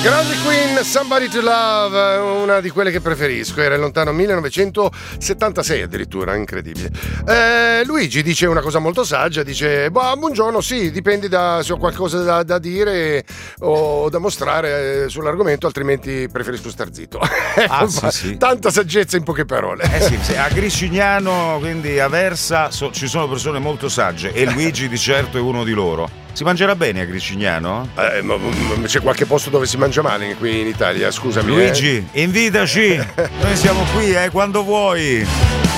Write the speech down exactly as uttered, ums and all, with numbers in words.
Grandi Queen, Somebody to Love, una di quelle che preferisco, era il lontano millenovecentosettantasei addirittura, incredibile. Eh, Luigi dice una cosa molto saggia, dice, bah, buongiorno, sì, dipende da se ho qualcosa da, da dire o da mostrare sull'argomento, altrimenti preferisco star zitto. Ah, sì, sì. Tanta saggezza in poche parole. Eh sì, sì, a Gricignano, quindi a Versa, so, ci sono persone molto sagge e Luigi di certo è uno di loro. Si mangerà bene a Gricignano? Eh, ma, ma c'è qualche posto dove si mangia male qui in Italia, scusami. Luigi, eh. invitaci! Noi siamo qui, eh, quando vuoi!